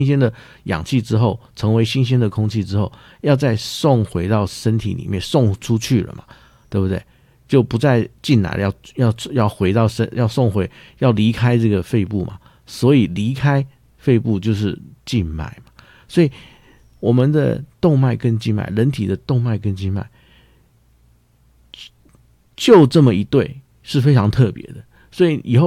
新鲜的氧气之后，成为新鲜的空气之后，要再送回到身体里面，送出去了嘛，对不对？就不再进来了，要回到要送回，要离开这个肺部嘛，所以离开肺部就是静脉嘛。所以我们的动脉跟静脉，人体的动脉跟静脉，就这么一对是非常特别的。所以以后